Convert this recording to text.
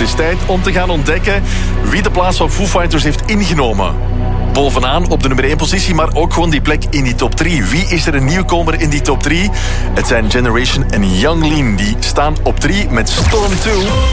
is tijd om te gaan ontdekken wie de plaats van Foo Fighters heeft ingenomen. Bovenaan op de nummer 1 positie, maar ook gewoon die plek in die top 3. Wie is er een nieuwkomer in die top 3? Het zijn Generation en Young Lean. Die staan op 3 met Storm 2.